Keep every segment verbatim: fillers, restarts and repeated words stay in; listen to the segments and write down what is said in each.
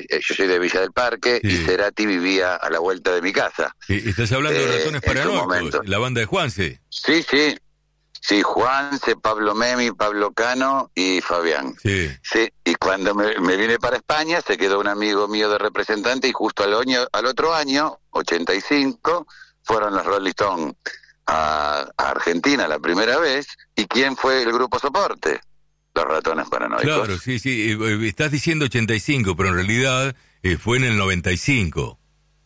eh, yo soy de Villa del Parque, sí. Y Cerati vivía a la vuelta de mi casa. ¿Estás hablando eh, de Ratones Paranoicos, la banda de Juanse? Sí, sí. Sí, Juanse, Pablo Memi, Pablo Cano y Fabián. Sí. Sí, y cuando me, me vine para España, se quedó un amigo mío de representante y justo al, año, al otro año, ochenta y cinco, fueron los Rolling Stones a, a Argentina la primera vez. ¿Y quién fue el grupo soporte? Los Ratones Paranoicos. Claro, sí, sí. Estás diciendo ochenta y cinco, pero en realidad eh, fue en el noventa y cinco.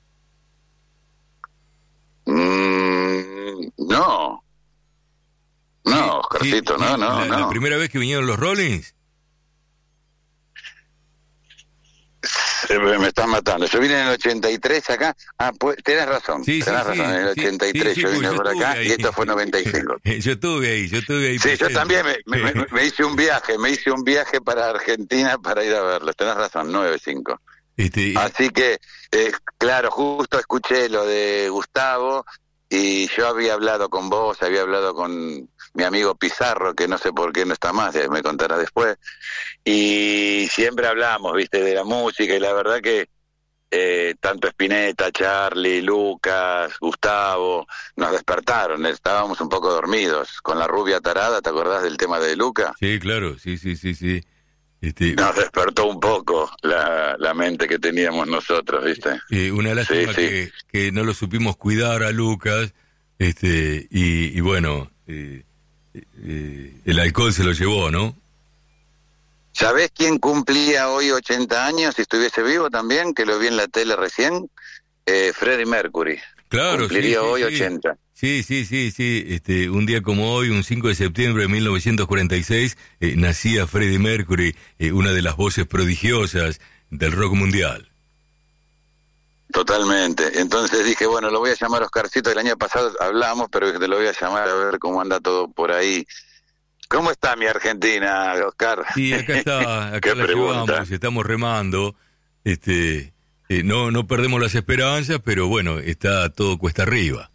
Mm, no. No, Oscarcito, sí, sí, no, no, la, no. ¿La primera vez que vinieron los Rollins? Me estás matando. Yo vine en el ochenta y tres acá. Ah, pues tenés razón. Sí, tenés sí, razón. En el sí, ochenta y tres sí, yo sí, vine yo por acá ahí. Y esto fue noventa y cinco. Yo estuve ahí, yo estuve ahí. Sí, presente. Yo también me, me, me, me hice un viaje, me hice un viaje para Argentina para ir a verlos. Tenés razón, noventa y cinco. Este, Así que, eh, claro, justo escuché lo de Gustavo y yo había hablado con vos, había hablado con mi amigo Pizarro, que no sé por qué no está más, me contará después, y siempre hablamos, viste, de la música, y la verdad que eh, tanto Spinetta, Charlie, Lucas, Gustavo, nos despertaron, estábamos un poco dormidos, con la rubia tarada, ¿te acordás del tema de Luca? Sí, claro, sí, sí, sí, sí. Este... Nos despertó un poco la, la mente que teníamos nosotros, ¿viste? Eh, una lástima sí, que, sí. que no lo supimos cuidar a Lucas, este y, y bueno, eh, eh, el alcohol se lo llevó, ¿no? ¿Sabés quién cumplía hoy ochenta años si estuviese vivo también? Que lo vi en la tele recién. Eh, Freddie Mercury. Claro, cumpliría sí, sí, hoy sí. ochenta. Sí, sí, sí, sí. Este, un día como hoy, un cinco de septiembre de mil novecientos cuarenta y seis, eh, nacía Freddie Mercury, eh, una de las voces prodigiosas del rock mundial. Totalmente. Entonces dije, bueno, lo voy a llamar a Oscarcito. El año pasado hablamos, pero te lo voy a llamar a ver cómo anda todo por ahí. ¿Cómo está mi Argentina, Oscar? Sí, acá está, acá la pregunta? llevamos, estamos remando. Este, eh, no, no perdemos las esperanzas, pero bueno, está todo cuesta arriba.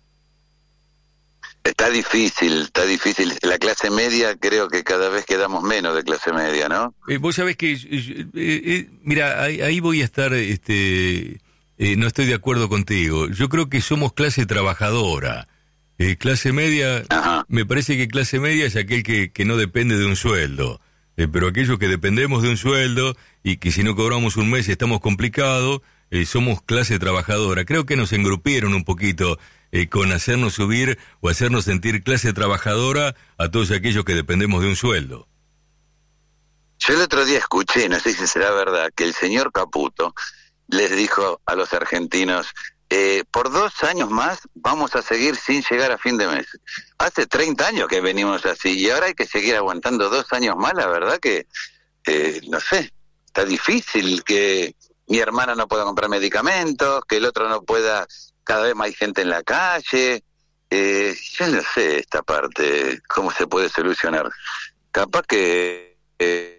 Está difícil, está difícil. La clase media creo que cada vez quedamos menos de clase media, ¿no? Eh, vos sabés que, eh, eh, mira, ahí, ahí voy a estar, este, eh, no estoy de acuerdo contigo. Yo creo que somos clase trabajadora. Eh, clase media, Ajá. Me parece que clase media es aquel que, que no depende de un sueldo. Eh, pero aquellos que dependemos de un sueldo y que si no cobramos un mes estamos complicados, eh, somos clase trabajadora. Creo que nos engrupieron un poquito eh, con hacernos subir o hacernos sentir clase trabajadora a todos aquellos que dependemos de un sueldo. Yo el otro día escuché, no sé si será verdad, que el señor Caputo les dijo a los argentinos, eh, por dos años más vamos a seguir sin llegar a fin de mes. Hace treinta años que venimos así y ahora hay que seguir aguantando dos años más, la verdad que, eh, no sé, está difícil que mi hermana no pueda comprar medicamentos, que el otro no pueda, cada vez más hay gente en la calle, eh, yo no sé esta parte, cómo se puede solucionar. Capaz que... Eh,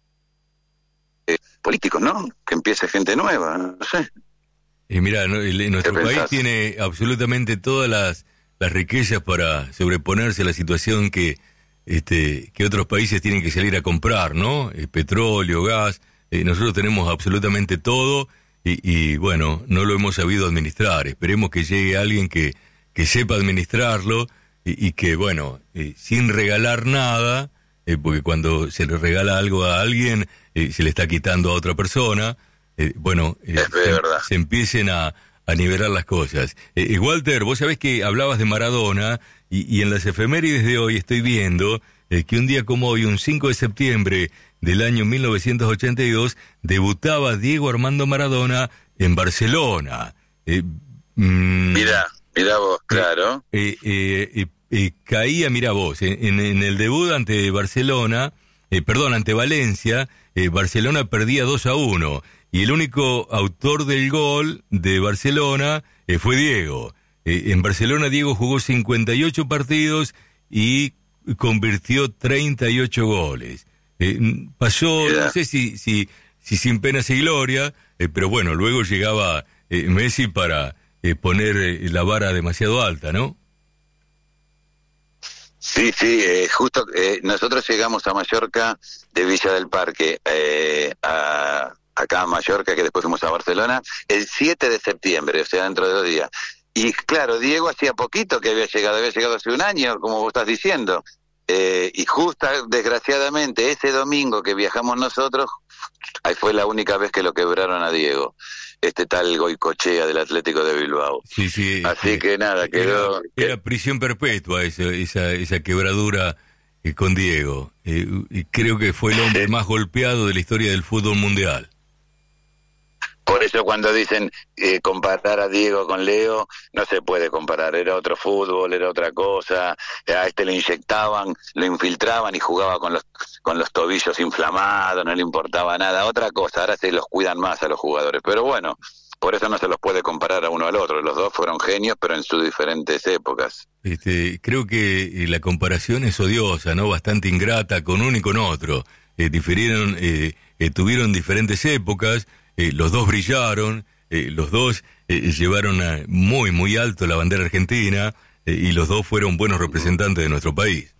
políticos, ¿no? Que empiece gente nueva, no sé. Y mira, no, el, nuestro país tiene absolutamente todas las, las riquezas para sobreponerse a la situación que este que otros países tienen que salir a comprar, ¿no? Eh, petróleo, gas, eh, nosotros tenemos absolutamente todo y, y bueno, no lo hemos sabido administrar. Esperemos que llegue alguien que, que sepa administrarlo y, y que, bueno, eh, sin regalar nada, eh, porque cuando se le regala algo a alguien, eh, se le está quitando a otra persona, eh, bueno, eh, se, se empiecen a, a nivelar las cosas. Eh, Walter, vos sabés que hablabas de Maradona, y, y en las efemérides de hoy estoy viendo eh, que un día como hoy, un cinco de septiembre del año mil novecientos ochenta y dos, debutaba Diego Armando Maradona en Barcelona. Eh, mm, mira, mira vos, claro. Eh, eh, eh, eh, caía, mira vos, eh, en, en el debut ante Barcelona, eh, perdón, ante Valencia, eh, Barcelona perdía dos a uno. Y el único autor del gol de Barcelona eh, fue Diego. Eh, en Barcelona Diego jugó cincuenta y ocho partidos y convirtió treinta y ocho goles. Eh, pasó, yeah. no sé si, si, si sin penas y gloria, eh, pero bueno, luego llegaba eh, Messi para eh, poner eh, la vara demasiado alta, ¿no? Sí, sí, eh, justo eh, nosotros llegamos a Mallorca de Villa del Parque eh, a... acá a Mallorca, que después fuimos a Barcelona, el siete de septiembre, o sea, dentro de dos días. Y claro, Diego hacía poquito que había llegado, había llegado hace un año, como vos estás diciendo, eh, y justo, desgraciadamente, ese domingo que viajamos nosotros, ahí fue la única vez que lo quebraron a Diego, este tal Goicoechea del Atlético de Bilbao. Sí, sí. Así eh, que nada, quedó... Era, era prisión perpetua esa, esa, esa quebradura eh, con Diego. Eh, y creo que fue el hombre sí. más golpeado de la historia del fútbol mundial. Por eso cuando dicen eh, comparar a Diego con Leo, no se puede comparar, era otro fútbol, era otra cosa, a este le inyectaban, lo infiltraban y jugaba con los con los tobillos inflamados, no le importaba nada, otra cosa, ahora se los cuidan más a los jugadores, pero bueno, por eso no se los puede comparar a uno al otro, los dos fueron genios, pero en sus diferentes épocas. Este, creo que la comparación es odiosa, ¿no? Bastante ingrata con uno y con otro, eh, difirieron, eh, eh, tuvieron diferentes épocas. Eh, los dos brillaron, eh, los dos eh, llevaron a muy, muy alto la bandera argentina eh, y los dos fueron buenos representantes de nuestro país.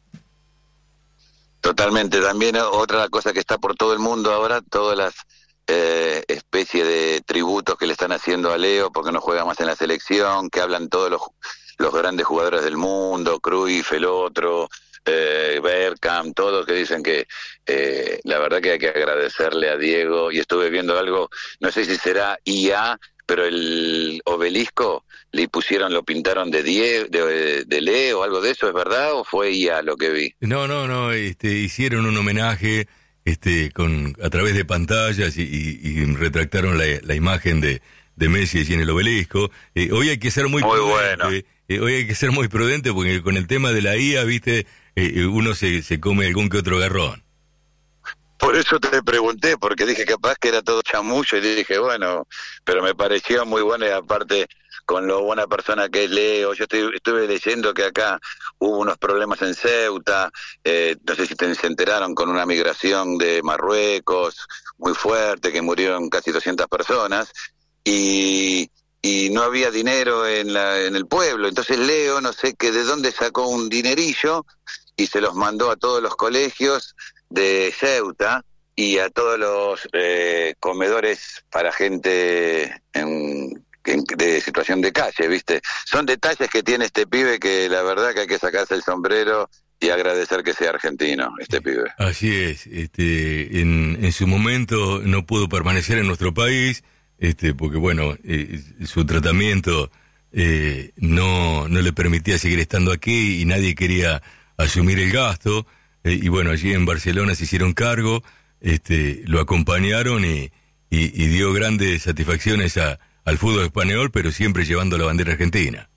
Totalmente, también otra cosa que está por todo el mundo ahora, todas las eh, especies de tributos que le están haciendo a Leo porque no juega más en la selección, que hablan todos los, los grandes jugadores del mundo, Cruyff, el otro... Eh, Bergkamp, todos que dicen que eh, la verdad que hay que agradecerle a Diego, y estuve viendo algo, no sé si será I A, pero el obelisco le pusieron, lo pintaron de Die, de, de Leo, algo de eso, ¿es verdad o fue I A lo que vi? No, no, no, este, hicieron un homenaje este, con a través de pantallas y, y, y retractaron la, la imagen de, de Messi en el obelisco. Eh, hoy hay que ser muy, muy prudente, bueno. eh, hoy hay que ser muy prudente porque con el tema de la I A, viste, eh, uno se, se come algún que otro garrón. Por eso te pregunté, porque dije capaz que era todo chamullo, y dije, bueno, pero me pareció muy bueno, y aparte, con lo buena persona que es Leo, yo estoy, estuve leyendo que acá hubo unos problemas en Ceuta, eh, no sé si te, se enteraron, con una migración de Marruecos muy fuerte, que murieron casi doscientas personas, y... y no había dinero en la en el pueblo, entonces Leo no sé que de dónde sacó un dinerillo y se los mandó a todos los colegios de Ceuta y a todos los eh, comedores para gente en, en, de situación de calle, ¿viste? Son detalles que tiene este pibe que la verdad que hay que sacarse el sombrero y agradecer que sea argentino, este pibe. Así es, este en, en su momento no pudo permanecer en nuestro país, Este, porque bueno, eh, su tratamiento eh, no, no le permitía seguir estando aquí y nadie quería asumir el gasto, eh, y bueno, allí en Barcelona se hicieron cargo, este, lo acompañaron y, y, y dio grandes satisfacciones a, al fútbol español, pero siempre llevando la bandera argentina.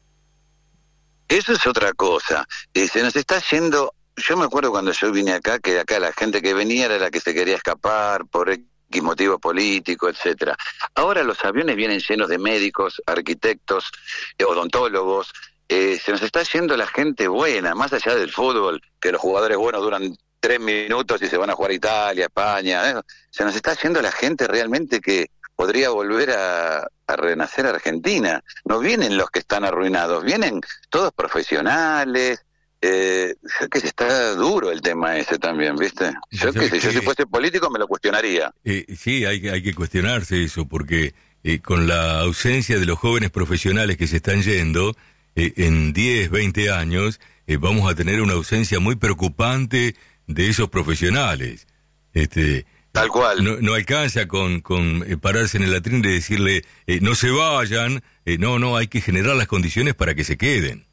Eso es otra cosa, eh, se nos está yendo, yo me acuerdo cuando yo vine acá, que acá la gente que venía era la que se quería escapar por motivo político, etcétera. Ahora los aviones vienen llenos de médicos, arquitectos, eh, odontólogos, eh, se nos está yendo la gente buena, más allá del fútbol, que los jugadores buenos duran tres minutos y se van a jugar a Italia, España, eh, se nos está yendo la gente realmente que podría volver a, a renacer Argentina. No vienen los que están arruinados, vienen todos profesionales. Eh, que está duro el tema ese también, ¿viste? Yo que sé, yo si fuese político me lo cuestionaría. Eh, sí, hay, hay que cuestionarse eso, porque eh, con la ausencia de los jóvenes profesionales que se están yendo, eh, en diez, veinte años, eh, vamos a tener una ausencia muy preocupante de esos profesionales. Este, Tal cual. No, no alcanza con, con eh, pararse en el atril y decirle, eh, no se vayan, eh, no, no, hay que generar las condiciones para que se queden.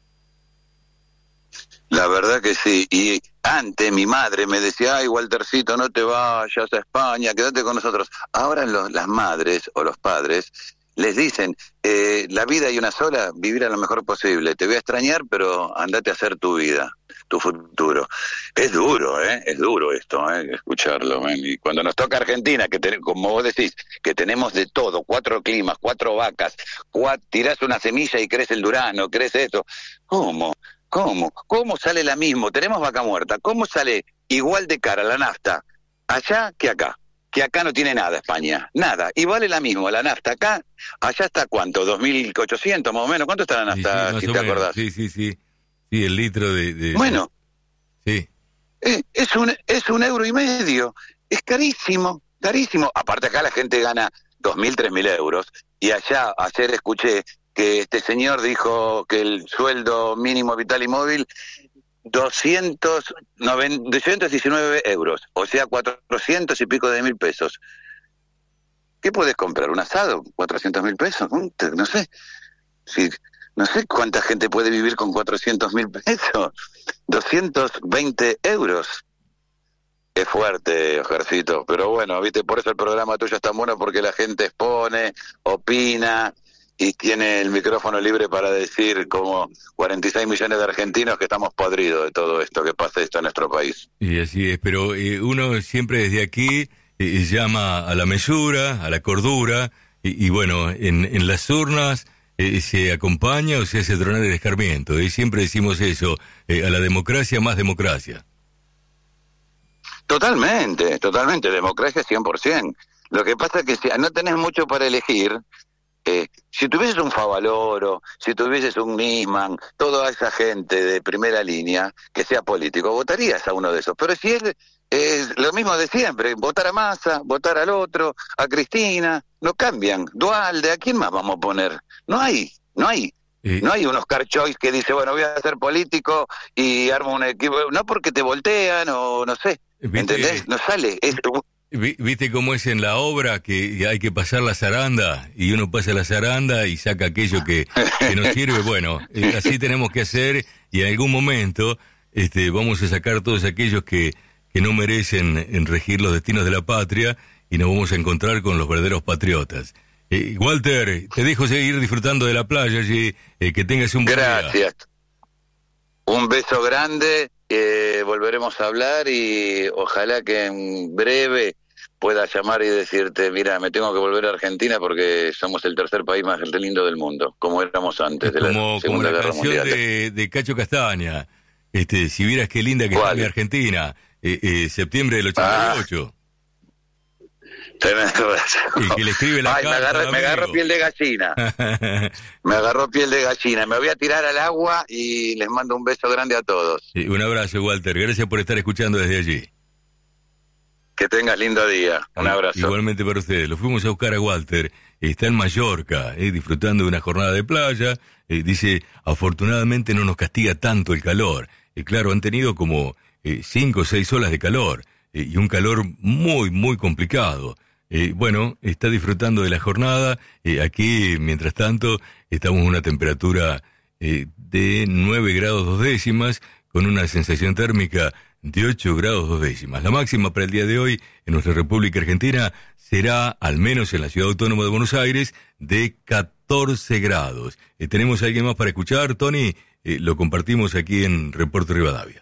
La verdad que sí, y antes mi madre me decía, ay Waltercito, no te vayas a España, quédate con nosotros. Ahora los, las madres o los padres les dicen, eh, la vida hay una sola, vivir a lo mejor posible, te voy a extrañar, pero andate a hacer tu vida, tu futuro. Es duro, ¿eh? Es duro esto, ¿eh? Escucharlo, ¿eh? Y cuando nos toca Argentina, que ten, como vos decís, que tenemos de todo, cuatro climas, cuatro vacas, cuatro, tirás una semilla y crece el durano, crece esto, ¿cómo? ¿Cómo? ¿Cómo sale la misma? Tenemos vaca muerta. ¿Cómo sale igual de cara la nafta allá que acá? Que acá no tiene nada España. Nada. Y vale la misma la nafta acá. Allá está ¿cuánto? dos mil ochocientos más o menos. ¿Cuánto está la nafta, sí, sí, si te acordás? Sí, sí, sí. Sí, el litro de... de bueno. Sí. Eh, es, un, es un euro y medio. Es carísimo. Carísimo. Aparte acá la gente gana dos mil, tres mil euros. Y allá, ayer escuché que este señor dijo que el sueldo mínimo vital y móvil, doscientos diecinueve euros. O sea, cuatrocientos y pico de mil pesos. ¿Qué puedes comprar? ¿Un asado? ¿cuatrocientos mil pesos? No sé. Sí, no sé cuánta gente puede vivir con cuatrocientos mil pesos. doscientos veinte euros. Es fuerte, Ojarcito, pero bueno, viste, por eso el programa tuyo es tan bueno, porque la gente expone, opina y tiene el micrófono libre para decir, como cuarenta y seis millones de argentinos, que estamos podridos de todo esto, que pasa esto en nuestro país. Y así es, pero eh, uno siempre desde aquí eh, llama a la mesura, a la cordura, y, y bueno, en, en las urnas eh, se acompaña o se hace tronar el escarmiento, y siempre decimos eso, eh, a la democracia más democracia. Totalmente, totalmente, democracia cien por ciento. Lo que pasa es que si no tenés mucho para elegir, eh, si tuvieses un Favaloro, si tuvieses un Nisman, toda esa gente de primera línea, que sea político, votarías a uno de esos. Pero si es eh, lo mismo de siempre, votar a Massa, votar al otro, a Cristina, no cambian. Dualde, ¿a quién más vamos a poner? No hay, no hay. Eh, no hay un Oscar Choice que dice, bueno, voy a ser político y armo un equipo, no porque te voltean o no sé. ¿Entendés? No sale. Es... ¿Viste cómo es en la obra que hay que pasar la zaranda y uno pasa la zaranda y saca aquello que, que nos sirve? Bueno, así tenemos que hacer y en algún momento este, vamos a sacar todos aquellos que, que no merecen en regir los destinos de la patria y nos vamos a encontrar con los verdaderos patriotas. Eh, Walter, te dejo seguir disfrutando de la playa y eh, que tengas un buen día. Gracias. Un beso grande. Eh, volveremos a hablar y ojalá que en breve pueda llamar y decirte, mira, me tengo que volver a Argentina porque somos el tercer país más lindo del mundo, como éramos antes de como, la Segunda como la Guerra Mundial. De, de Cacho Castaña, este, si vieras qué linda que está mi Argentina, eh, eh, septiembre del ochenta y ocho. Ah. Y que le escribe la Ay, carta, me agarró, me agarró piel de gallina. Me agarró piel de gallina. Me voy a tirar al agua y les mando un beso grande a todos. Sí, un abrazo, Walter. Gracias por estar escuchando desde allí. Que tengas lindo día. Un abrazo. Igualmente para ustedes. Lo fuimos a buscar a Walter. Está en Mallorca, eh, disfrutando de una jornada de playa. Eh, dice, afortunadamente no nos castiga tanto el calor. Eh, claro, han tenido como eh, cinco o seis olas de calor. Eh, y un calor muy, muy complicado. Eh, bueno, está disfrutando de la jornada. Eh, aquí, mientras tanto, estamos a una temperatura eh, de nueve grados dos décimas, con una sensación térmica de ocho grados dos décimas. La máxima para el día de hoy en nuestra República Argentina será, al menos en la Ciudad Autónoma de Buenos Aires, de catorce grados. Eh, ¿Tenemos a alguien más para escuchar, Tony? Eh, lo compartimos aquí en Reporte Rivadavia.